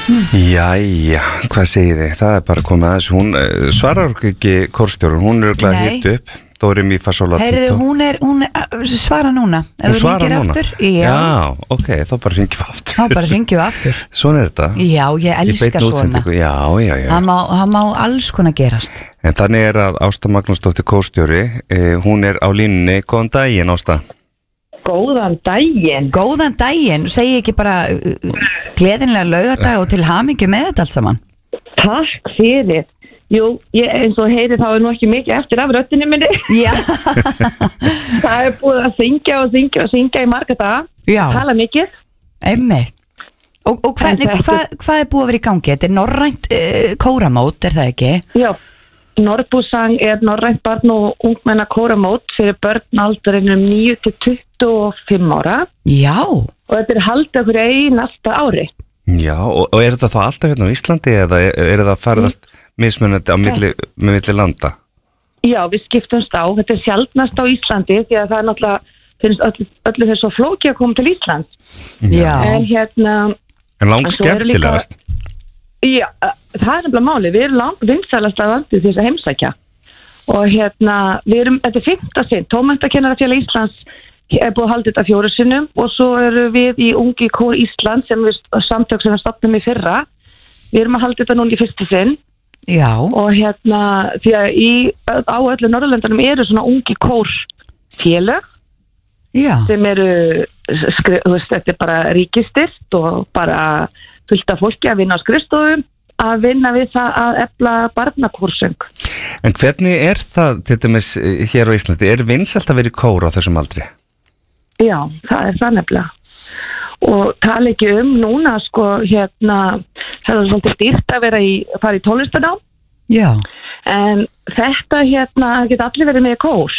Jæja, hvað segir þið? Það bara komið aðeins, hún svarar ekki kórstjórun, hún glæð hitt upp Dóri mi fa sol la ti. Heyrðu, hún svara núna. Hún svara núna? Aftur, já, ok, þá bara ringjum við aftur. Þá bara ringjum við aftur. Svona þetta. Já, ég elska svona. Já. Það má alls konar gerast. En þannig að Ásta Magnúsdóttir kórstjóri, hún á línunni. Góðan daginn, Ásta. Góðan daginn. Góðan daginn, segi ekki bara gleðinlega laugardag og til hamingju með þetta allt saman. Takk fyrir. Jú, eins og heyri þá nú ekki mikið eftir af röddinni minni. Já. Það búið að syngja í marga daga. Já. Tala mikið. Einmitt. Og hvernig, hvað búið að vera í gangi? Þetta norrænt kóramót, það ekki? Já. Norðbúsang norrænt barn- og ungmenna kóramót fyrir börn aldrinum 9 til 25 ára. Já. Og þetta haldið okkur einasta ári. Já, og þetta þá alltaf hérna á Íslandi eða það farðast mismunandi á milli landa? Já, við skiptumst á. Þetta sjaldnast á Íslandi því að það náttúrulega finnst öllu þess að flóki að koma til Íslands. Já. En langt skemmtilegast. Já, það nefnilega máli. Við erum vinsælasta landið til þess að heimsækja. Og þetta 5. sinn. Tónmenntakennarafélag Íslands búið að halda þetta 4 sinnum og svo eru við í Ungi Kór Ísland sem við samtök sem við stofnum í fyrra. Við erum að halda þetta núna í 1. sinn. Já. Og því að á öllu Norðurlöndunum eru svona Ungi Kór félög. Já. Sem eru, þetta bara ríkistyrt og bara fullt af fólki að vinna á skrifstofum, að vinna við það að efla barnakórsöng. En hvernig það, til dæmis hér á Íslandi, vinsælt að vera í kór á þessum aldri? Já, það það nefnilega. Og tala ekki núna, það er svolítið dýrt að fara í tónlistarnám. Já. En þetta geta allir verið með kór.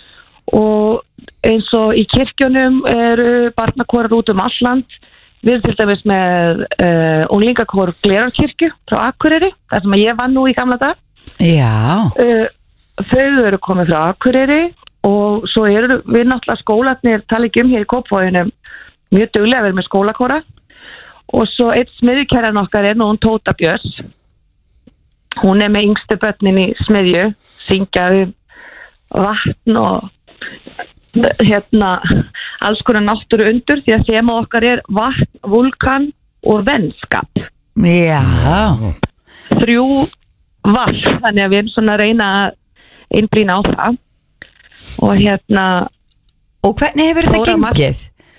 Og eins og í kirkjunum eru barnakórar út all land. Við erum til dæmis með unglingakór Glerárkirkju frá Akureyri, þar sem ég vann nú í gamla dag. Já. Þau eru komið frá Akureyri og svo eru við náttúrulega skólarnir, tala ekki hér í Kópavoginum, mjög duglega að vera með skólakóra. Og svo einn smiðjukæran okkar hún Tóta Björns. Hún með yngstu börnin í smiðju, syngja vatn og alls konar náttúru undur því að þema okkar vatn, vulkan og vennskap. Já. 3 vatn, þannig að við erum svona að reyna að einblína á það. Og Og hvernig hefur þetta gengið?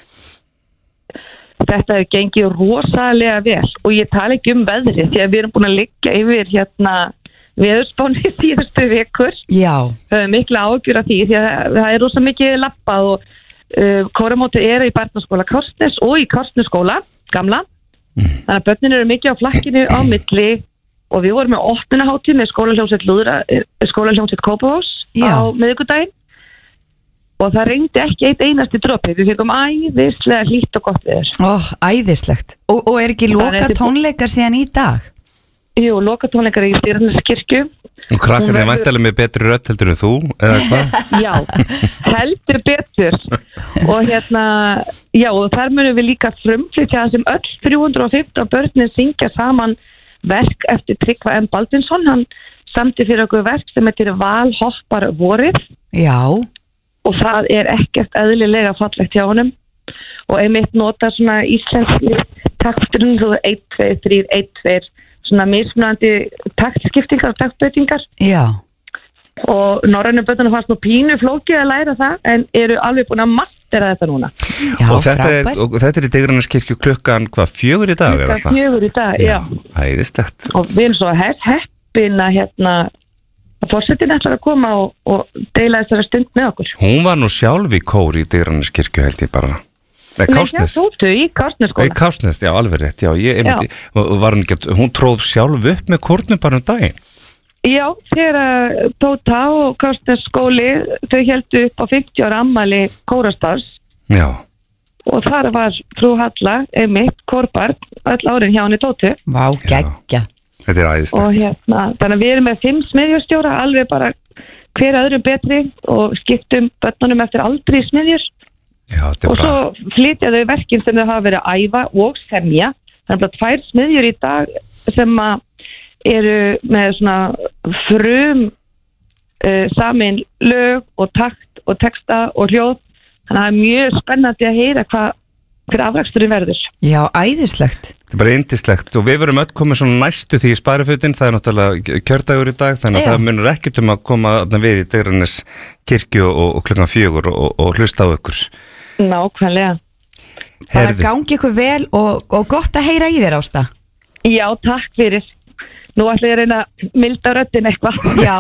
Þetta hefur gengið rosalega vel og ég tala ekki veðrið því að við erum búin að liggja yfir veðurspáni síðustu vikur. Já. Höfum mikla ágjur af því því að það rosa mikið lappað og kóramótið í barnaskóla Kársnes og í Kársnesskóla, gamla. Þannig að börnin eru mikið á flakkinu á milli og við vorum með opnunarhátíð með skólahljómsveit Kópavós á miðvikudaginn og það regndi ekki eitt einasti dropi. Við fengum æðislega hlýtt og gott veður. Æðislegt. Og ekki loka tónleikar síðan í dag? Jú, lokatónleikar í Stýrneskirkju. Og krakkarnir væntanlega með betri rödd heldur en þú, eða hvað? Já, heldur betur. Og og þar munum við líka frumflytja sem öll 315 börnin syngja saman verk eftir Tryggva M. Baldvinsson. Hann samdi fyrir okkur verk sem heitir Valhoppar vorið. Já. Og það ekkert eðlilega fallegt hjá honum. Og einmitt nota svona íslenski takturinn, 1, 2, 3, 1, 2, svona mismunandi taktskiptingar og taktbreytingar. Já. Og norrænu börnunum fannst nú pínu flókið að læra það en eru alveg búin að mastera þetta núna. Já, og þetta í Digranesskirkju klukkan 4 í dag? Klukkan 4 í dag, já. Æðislegt. Og við erum svo heppin að forsetinn ætlar að koma og deila þessari stund með okkur. Hún var nú sjálf í kór í Digranesskirkju held ég bara. Kársnes. Í Kársnesskóla. Í Kársnes, já, alveg rétt, já. Hún tróð sjálf upp með kórnum bara daginn. Já, þegar Tóta og Kársnesskóli, þau héldu upp á 50 ára afmæli kórastars. Já. Og þar var frú Halla, einmitt, kórbarn, öll árin hjá henni Tótu. Vá, geggja. Þetta æðislegt. Og þannig að við erum með 5 smiðjustjóra, alveg bara hver öðrum betri og skiptum börnunum eftir aldri smiðjur. Já, og svo flytja þau verkin sem þau hafa verið að æfa og semja þannig að 2 smiðjur í dag sem eru með svona samin lög og takt og texta og hljóð, þannig að það er mjög spennandi að heyra hver afraksturinn verður. Já, æðislegt. Þetta er bara yndislegt og við verum öll komið svona næstu því í Sparifutin, það er náttúrulega kjördagur í dag, þannig að það munur ekkert að koma við í Digranes kirkju og klukkan 4 og hlusta á ykkur. Nákvæmlega. Bara gangi ykkur vel og gott að heyra í þér, Ásta. Já, takk fyrir. Nú ætla ég að reyna að milda röddin eitthvað. Já.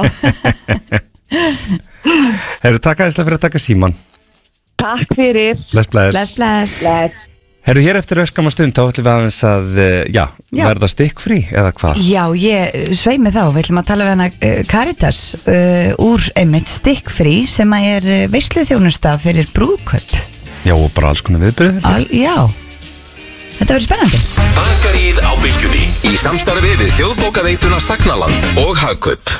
Takk aðeinslega fyrir að taka síman. Takk fyrir. Bless. Hér eftir öskama stund þá ætlum við aðeins að verða stikkfrí eða hvað? Já, ég svei mig þá, við ætlum að tala við hana Caritas úr einmitt stikkfrí sem er veisluþjónusta fyrir brúðkaup. Já, og bara alls konar viðbröður. Já, þetta verður spennandi. Bakaríð á Bylgjunni í samstarfi við Þjóðbókaveituna Sagnaland og Hagkaup.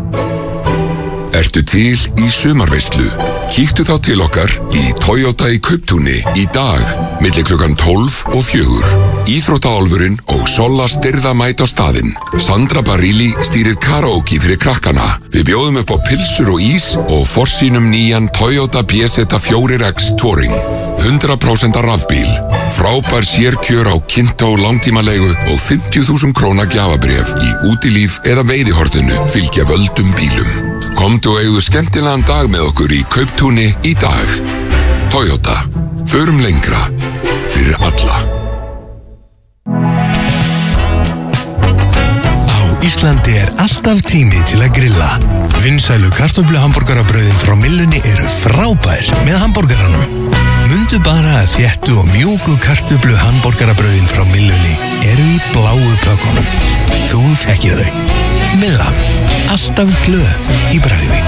Ertu til í sumarveislu? Kíktu þá til okkar í Toyota í Kauptúni í dag milli klukkan 12 og 4. Íþróttaálfurinn og Solla styrða mæta á staðinn. Sandra Barilli stýrir karaoke fyrir krakkana. Við bjóðum upp á pilsur og ís og forsýnum nýjan Toyota BZ4X Touring. 100% rafbíl. Frábær sérkjör á kynnta og langtímalegu og 50.000 króna gjafabréf í útilíf eða veiðihorninu fylgja völdum bílum. Komdu og eigðu skemmtilegan dag með okkur í Kauptúni í dag. Toyota. Förum lengra. Fyrir alla. Á Íslandi er alltaf tími til að grilla. Vinsælu kartöfluhamborgarabrauðin frá Millunni eru frábær með hamborgaranum. Mundu bara að þéttu og mjúku kartöfluhamborgarabrauðin frá Millunni eru í bláu pökkunum. Þú þekkir þau. Milla. Alltaf glöð í bragði.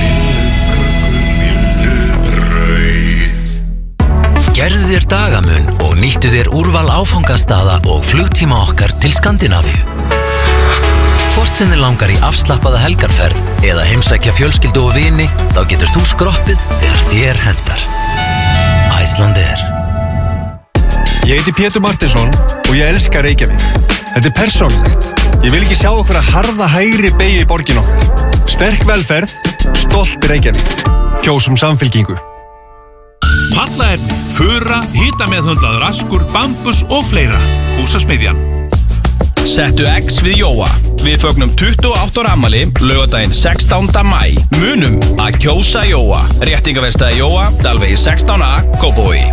Gerðu þér dagamun og nýttu þér úrval áfangastaða og flugtíma okkar til Skandinavíu. Hvort sem þið langar í afslappaða helgarferð eða heimsækja fjölskyldu og vini, þá getur þú skroppið þegar þér hentar. Icelandair. Ég heiti Pétur Martinsson og ég elska Reykjavík. Þetta er persónulegt. Ég vil ekki sjá okkur að harða hægri beygju í borgin okkar. Sterk velferð, stolt Reykjavík. Kjósum Samfylkingu. Pallaefni, fura, hitameðhöndlaður askur, bambus og fleira. Húsasmiðjan. Settu X við Jóa. Við fögnum 28 ára afmæli, laugardaginn 16. maí. Munum að kjósa Jóa. Réttingaverkstæði Jóa, Dalvegi 16A, Kópavogi.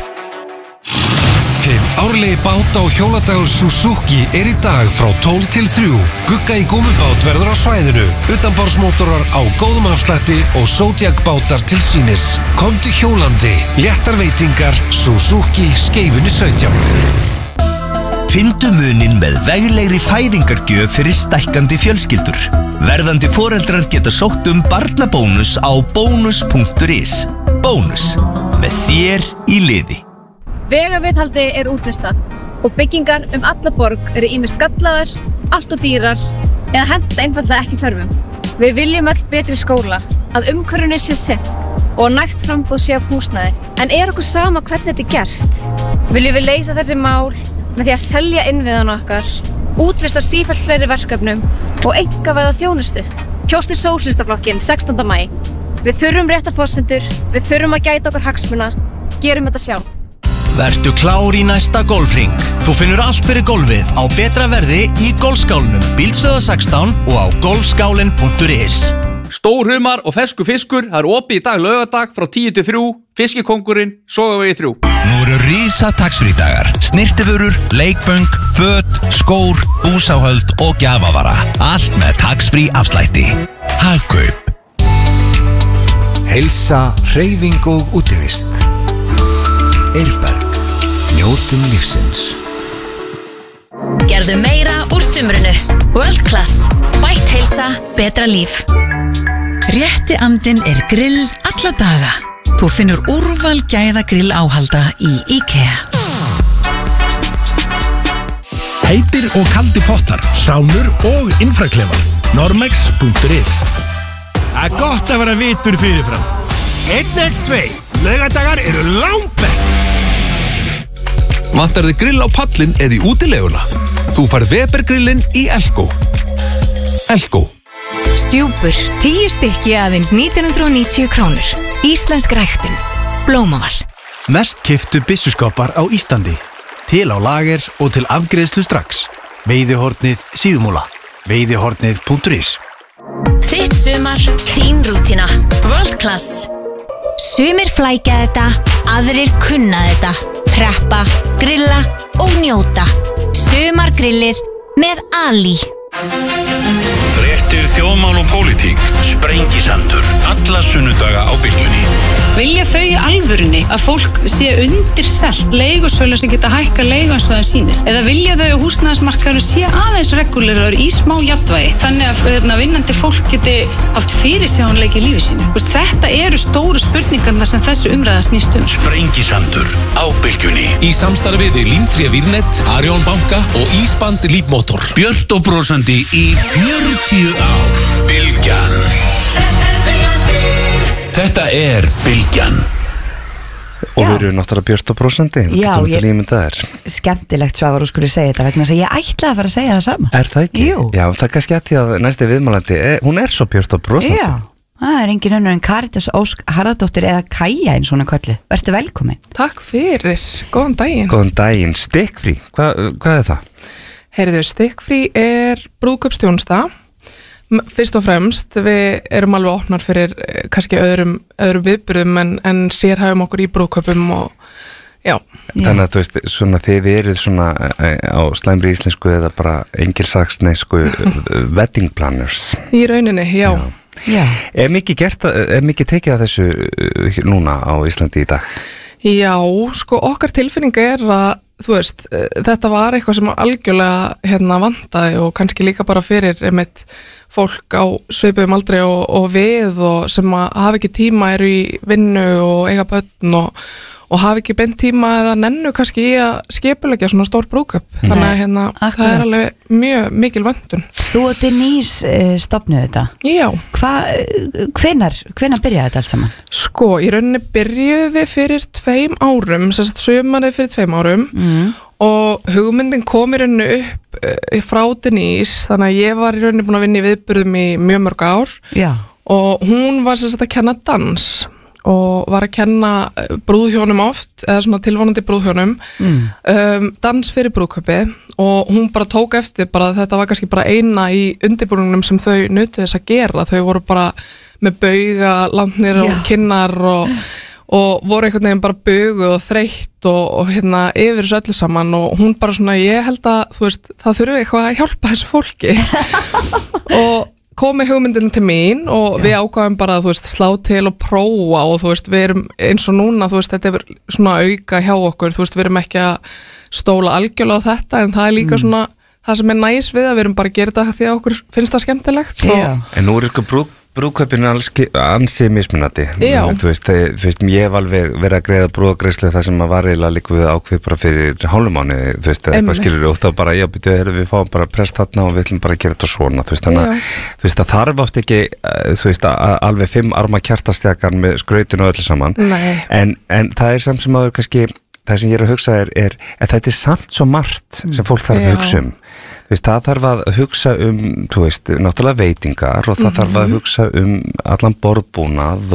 Hinn árlegi báta- og hjóladagur Suzuki er í dag frá 12 til 3. Gugga í gúmmubát verður á svæðinu, utanborðsmótorar á góðum afslætti og Zodiac bátar til sýnis. Komdu hjólandi, léttar veitingar, Suzuki Skeifunni 17. Findu munin með veglegri fæðingargjöf fyrir stækkandi fjölskyldur. Verðandi foreldrar geta sótt barnabónus á bónus.is. Bónus, með þér í liði. Vegaviðhaldi er útvistað og byggingar alla borg eru ýmist gallaðar, allt og dýrar eða henta einfaldlega ekki þörfum. Við viljum öll betri skóla, að umhverfinu sé sinnt og nægt framboð sé af húsnæði. En er okkur sama hvernig þetta er gerst? Viljum við leysa þessi mál með því að selja innviðana okkar, útvista sífellt fleiri verkefnum og einkavæða þjónustu? Kjóstu Sósíalistaflokkinn 16. maí. Við þurfum rétta forsendur, við þurfum að gæta okkar hagsmuna, gerum þetta sjálf. Vertu klár í næsta golfring. Þú finnur allt fyrir golfið á betra verði í golfskálunum Bíldsöða 16 og á golfskálin.is. Stórhumar og fersku fiskur, það opið í dag laugardag frá 10 til 3, Fiskikóngurinn, Sogavegi 3. Nú eru rísa taxfrí-dagar, snirtiförur, leikföng, föt, skór, búsáhöld og gjafavara. Allt með taxfrí afslætti. Hagkaup. Heilsa, hreyfing og útivist. Eirberg. Njótum lífsins. Gerðu meira úr sumrinu. World Class. Bætt heilsa, betra líf. Rétti andinn er grill alla daga. Þú finnur úrval gæða grill áhalda í IKEA. Heitir og kaldi pottar, sánur og infraklefar. Normex.is. Það er gott að vera vitur fyrirfram. 1x2. Laugardagar eru langbestir. Vantar þig grill á pallin eða í útileguna? Þú færð Weber grillin í Elko. Elko. Stjúpur, 10 stykki aðeins 1990 krónur. Íslensk ræktun. Blómaval. Mest keyptu byssuskápar á Íslandi. Til á lager og til afgreiðslu strax. Veiðihornið Síðumúla. Veiðihornið.is. Þitt sumar, þín rútína. World Class. Sumir flækja þetta, aðrir kunna þetta. Preppa, grilla og njóta. Sumargrillið með Ali. Fréttir þjóðmál og pólitík. Sprengisandur. Alla sunnudaga á Bylgjunni. Vilja þau í alvörunni að fólk sé undirselt leigusölu sem geta hækka leigu eins og það sýnist? Eða vilja þau að húsnæðismarkaðurinn sé aðeins reguleraður í smá jafnvægi þannig að vinnandi fólk geti haft fyrirsjáanleiki í lífi sínu? Þetta eru stóru spurningarna sem þessi umræða snýst um. Sprengisandur á Bylgjunni. Í samstarfi við Límtré Vírnet, Arion banka og Ísband Lípmotor. Björt og brosandi í 40 ár. Bylgjan. Þetta Bylgjan. Og við erum náttúrulega björt og brosandi. Já, ég skemmtilegt Svavar og skulle segja þetta vegna þess að ég ætlaði að fara að segja það sama. Er það ekki? Jú. Já, það er kannski að því að næsti viðmælandi, hún er svo björt og brosandi. Já, það er engin önnur en Karitas Ósk Harðardóttir eða Kaja eins svona köllu. Vertu velkomin. Takk fyrir, góðan daginn. Góðan daginn, stikkfrí, hvað er það? Heyrðu, stikkfrí brúðkaupsþjónusta. Fyrst og fremst, við erum alveg opnar fyrir kannski öðrum viðburðum en sérhæfum okkur í brúðkaupum og já. Þannig að þú veist, svona þið eruð svona á slæmri íslensku eða bara engilsaksnesku wedding planners. Í rauninni, já. Er mikið tekið af þessu núna á Íslandi í dag? Já, sko okkar tilfinning er að þú veist, þetta var eitthvað sem algjörlega vantaði og kannski líka bara fyrir einmitt fólk á svipuðum aldri og við og sem að hafa ekki tíma eru í vinnu og eiga börn og hafa ekki beint tíma eða nennu kannski í að skipuleggja svona stór brúðkaup. Þannig að það er alveg mjög mikil vöntun. Þú og Denise stofnuðu þetta? Já. Hvenær byrjaði þetta allt saman? Sko, í rauninni byrjuðu við fyrir 2 árum, sumarið fyrir 2 árum og hugmyndin kom í rauninni upp frá Denise, þannig að ég var í rauninni búin að vinna í viðburðum í mjög mörg ár. Já. Og hún var að kenna dans og var að kenna brúðhjónum oft, eða svona tilvonandi brúðhjónum dans fyrir brúðkaupið og hún bara tók eftir bara að þetta var kannski bara eina í undirbúningnum sem þau nutu þess að gera. Þau voru bara með bauga, landnir og kinnar og voru einhvern veginn bara buguð og þreytt og yfir þessu öllu saman og hún bara svona, ég held að þú veist, það þurfi eitthvað að hjálpa þessu fólki og komið hugmyndinu til mín og við ákváðum bara að slá til og prófa og þú veist, við erum eins og núna, þú veist, þetta er svona auka hjá okkur, þú veist, við erum ekki að stóla algjörlega á þetta en það er líka svona það sem er næs við að við erum bara að gera þetta því að okkur finnst það skemmtilegt. En nú er brúðkaupin ansi mismunandi. Já. Þú veist, ég hef alveg verið að greiða brúðgreiðslu það sem var eiginlega líka við ákveð bara fyrir hálfumánuði, þú veist, eitthvað skilur og þá bara, já, við fáum bara prest þarna og við ætlum bara að gera þetta svona, þú veist, þannig að þú veist, það þarf oft ekki, þú veist, alveg 5 arma kjartastjakan með skrautinu og öllu saman. En það er samt sem áður kannski, það sem ég er að hugsa er að þetta er samt svo margt sem fólk þarf að hugsa Veist, það þarf að hugsa þú veist, náttúrulega veitingar og það þarf að hugsa allan borðbúnað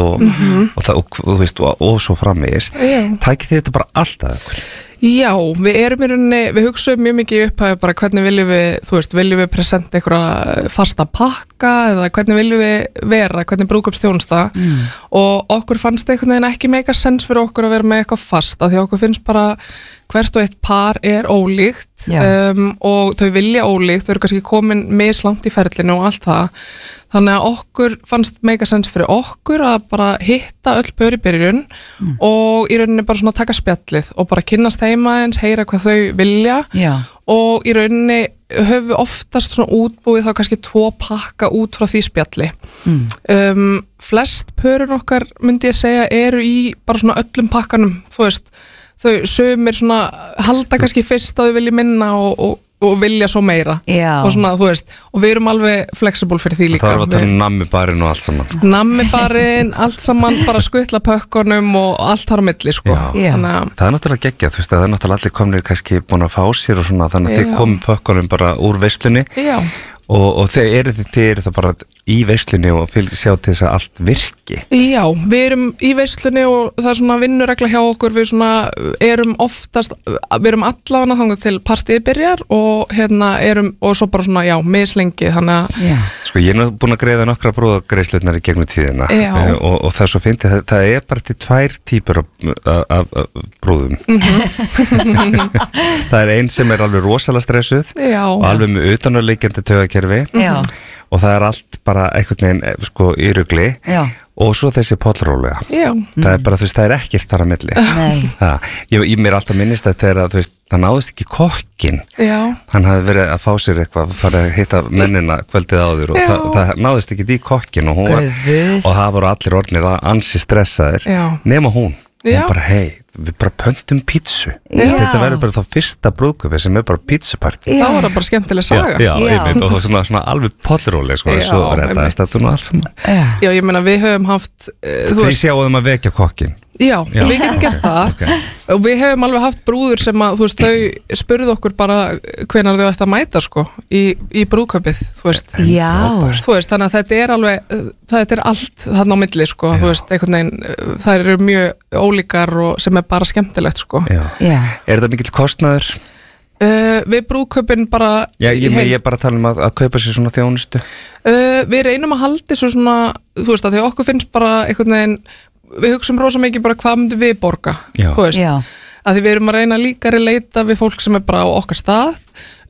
og svo framvegis. Tækið þið þetta bara alltaf ykkur? Já, við hugsaum mjög mikið upp að bara hvernig viljum við presenta einhverja fasta pakka eða hvernig viljum við vera, hvernig brúðkaupsþjónusta og okkur fannst einhvern veginn ekki meika sens fyrir okkur að vera með eitthvað fasta því okkur finnst bara hvert og eitt par er ólíkt og þau vilja ólíkt, þau eru kannski komin mislangt í ferlinu og allt það þannig að okkur fannst meika sens fyrir okkur að bara hitta öll pör í byrjun og í rauninni bara svona taka spjallið og bara kynnast heima eins, heyra hvað þau vilja og í rauninni höfum við oftast svona útbúið þá kannski 2 pakka út frá því spjalli flest pörun okkar myndi ég segja eru í bara svona öllum pakkanum, þú veist þau sumir svona halda kannski fyrst að þau vilja minna og og vilja svo meira og svona, þú veist, og við erum alveg flexible fyrir því líka. Það er að tala nammibarinn og allt saman sko. Nammibarinn, allt saman, bara skutla pökkunum og allt þar á milli sko. Það er náttúrulega geggjað, þú veist, það er náttúrulega allir komnir kannski búin að fá sér og svona, þannig að þið komum pökkunum bara úr veislunni og þið eru það bara í veislunni og sjá til þess að allt virki. Já, við erum í veislunni og það er svona vinnuregla hjá okkur, við svona erum oftast, við erum allavega þangað til partíið byrjar og og svo bara svona, mislengi, þannig að Sko, ég er búin að greiða nokkra brúðagreiðslurnar í gegnum tíðina og það er svo fyndið, það er bara til 2 típur af brúðum. Það er ein sem er alveg rosalega stressuð og alveg með utanarleikjandi taugakerfi og það er allt bara einhvern veginn sko í rugli og svo þessi pollrólega. Það er bara, þú veist, það er ekkert þar að milli. Ég mér alltaf minnist að þegar þú veist, það náðist ekki kokkin. Hann hafði verið að fá sér eitthvað, farið að hitta mennina kvöldið áður og það náðist ekki í kokkin og það voru allir orðnir ansi stressaðir nema hún bara, við bara pöntum pítsu. Þetta verður bara þá fyrsta brúðkaupi sem er bara pítsuparti. Það var bara skemmtileg saga. Og svona alveg pollróleg sko, svo reddaðist þetta nú allt saman. Já, ég meina við höfum haft Þið sjáum að vekja kokkin. Já, við getum gert það og við hefum alveg haft brúður sem að, þú veist, þau spurðu okkur bara hvenær þau ætti að mæta sko í brúðkaupið, þú veist. Þú veist, þannig að þetta er alveg, þetta er allt þarna á milli sko, þú veist, einhvern veginn, það eru mjög ólíkar og sem er bara skemmtilegt sko. Er þetta mikill kostnaður? Við brúðkaupin bara ég er bara að tala um að kaupa sér svona þjónustu. Við reynum að halda þessu svona, þú veist, að því okkur finnst bara einhvern veginn, við hugsum rosa mikið bara hvað myndum við borga, þú veist, að því við erum að reyna líka að leita við fólk sem er bara á okkar stað.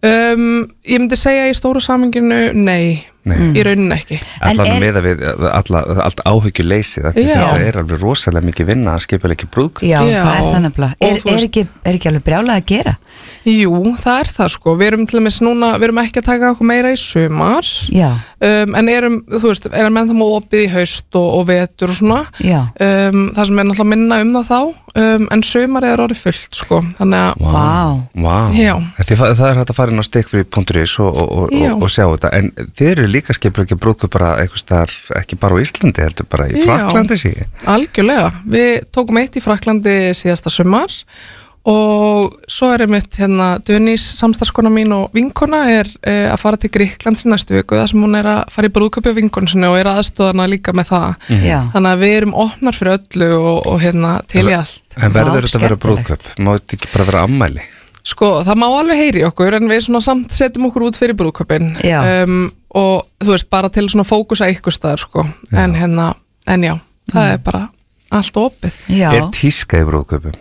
Ég myndi segja í stóra samhenginu nei, í rauninni ekki. Allan með að við allt áhyggjuleysið, þetta er alveg rosalega mikið vinna að skipa ekki brúðkaup. Já, það er það nefnilega. Er ekki alveg brjálað að gera? Jú, það er það sko. Við erum til dæmis núna, við erum ekki að taka okkur meira í sumar, en erum, þú veist, erum ennþá opið í haust og vetur og svona. Það sem er náttúrulega minna það þá, en sumar er orðið fullt sko. Þannig að það er hægt að fara inn á stikkfrí.is og sjá þetta, en þið eru líka skipur ekki brúðkaup bara eitthvað staðar, ekki bara á Íslandi, heldur bara í Frakklandi síðan. Algjörlega, við tókum eitt í Frakklandi síðasta sumar og svo er einmitt Dönís, samstarfskona mín og vinkona er að fara til Grikklands í næstu viku, þar sem hún er að fara í brúðkaupi á vinkonu sinni og er aðstoðana líka með það. Þannig að við erum opnar fyrir öllu og til í allt. En verður þetta að vera brúðkaup? Má þetta ekki bara vera ammæli? Sko, það má alveg heyri okkur, en við svona samt setjum okkur út fyrir brúðkaupin og þú veist, bara til svona fókusa ykkur staðar sko, en já, það er bara allt opið. Er tíska í brúðkaupum?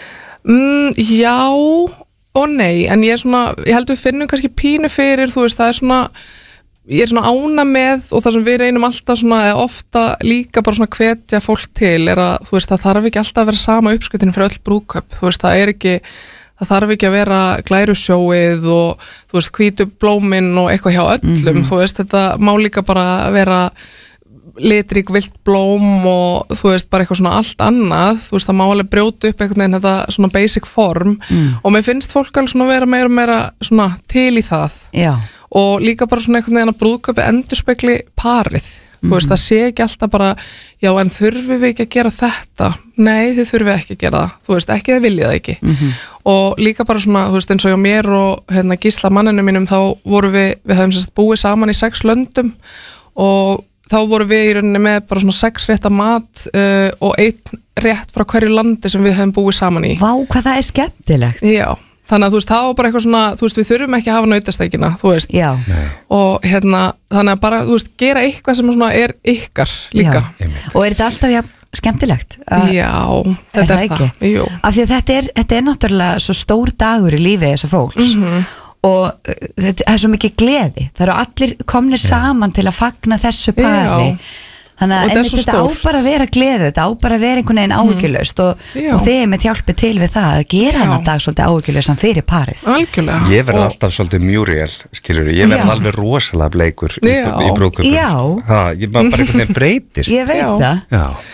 Já og nei, en ég held við finnum kannski pínu fyrir, þú veist, það er svona, ég er svona ána með og það sem við reynum alltaf svona, eða ofta líka bara svona hvetja fólk til er að, þú veist, það þarf ekki alltaf að vera sama uppskriftin fyrir öll brúðkaup, þú veist, það þarf ekki að vera glærusjóið og þú veist, hvítu blómin og eitthvað hjá öllum, þú veist, þetta má líka bara vera litrík vilt blóm og þú veist, bara eitthvað svona allt annað, þú veist, það má alveg brjóta upp einhvern veginn þetta svona basic form og mér finnst fólk alveg svona vera meira og meira svona til í það og líka bara svona einhvern veginn að brúðkaupi endurspegli parið. Þú veist, það sé ekki alltaf bara, já, en þurfum við ekki að gera þetta? Nei, þið þurfum ekki að gera það, þú veist, ekki þið viljið það ekki. Og líka bara svona, þú veist, eins og hjá mér og Gísla manninu mínum, þá voru við höfum sérst búið saman í 6 löndum og þá voru við í rauninni með bara svona 6 rétta mat og 1 rétt frá hverju landi sem við höfum búið saman í. Vá, hvað það er skemmtilegt. Já. Þannig að þú veist, það var bara eitthvað svona, þú veist, við þurfum ekki að hafa nautasteikina, þú veist. Og þannig að bara, þú veist, gera eitthvað sem svona er ykkar líka. Og er þetta alltaf skemmtilegt? Já, þetta er það. Jú. Af því að þetta er náttúrulega svo stór dagur í lífi þessa fólks og þetta er svo mikið gleði. Það eru allir komnir saman til að fagna þessu pari. Þannig að þetta á bara að vera gleði, þetta á bara að vera einhvern veginn áhyggjulaust og þið með hjálpi til við það að gera hennar dag svolítið áhyggjulausan fyrir parið. Algjörlega. Ég verð alltaf svolítið Muriel, skilur ég verð alveg rosalega bleikur í brúðkaupum. Já. Ég bara einhvern veginn breytist. Ég veit það. Já.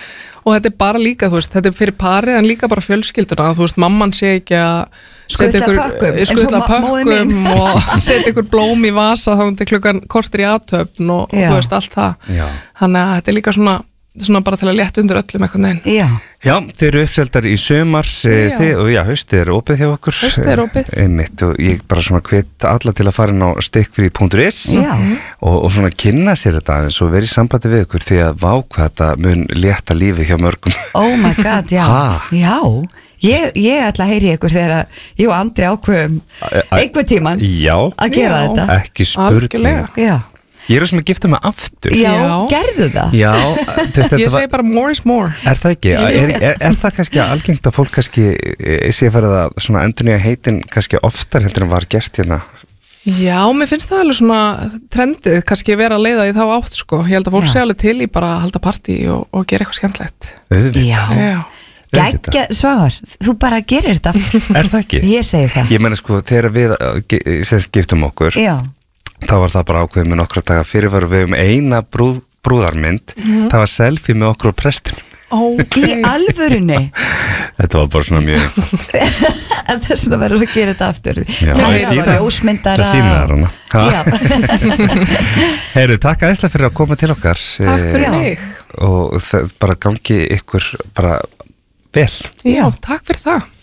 og þetta bara líka, þú veist, þetta fyrir parið en líka bara fjölskylduna, þú veist, mamman sé ekki að skutla pökkum og setja ykkur blóm í vasa þá undir klukkan kortir í aðtöfn og þú veist, allt það. Þannig að þetta er líka svona bara til að létta undir öllum einhvern veginn. Já, þeir eru uppseldar í sumar og haustið er opið hjá okkur. Haustið er opið. Einmitt, og ég bara svona hvet alla til að fara inn á stikkfrí.is og svona kynna sér þetta aðeins og vera í sambandi við ykkur því að vákvað þetta mun létta lífið hjá mörgum. Oh my god, já. Ég ætla að heyri ykkur þegar ég og Andri ákveðum einhver tíman að gera þetta. Ekki spurning. Já. Ég sem að gifta mig aftur. Já, gerðu það. Já, ég segi bara more is more. Er það ekki? Er það kannski algengt að fólk kannski sé farið að svona endurnýja heitin kannski oftar heldur en var gert hérna? Já, mér finnst það alveg svona trendið kannski vera að leiða í þá átt sko. Ég held að fólk sé alveg til í bara að halda partí og gera eitthvað skemmtilegt. Já. Gægja, Svavar, þú bara gerir þetta. Er það ekki? Ég segi það. Ég meina sko, þegar við giftum okkur þá var það bara ákveðið með nokkra daga fyrirvaru við eina brúðarmynd það var selfie með okkur og prestinum Í alvörunni? Þetta var bara svona mjög einfalt En þess að verður að gera þetta aftur Það sýnar hana Heyrðu, takk æðislega fyrir að koma til okkar Takk fyrir mig Og bara gangi ykkur bara vel Já, takk fyrir það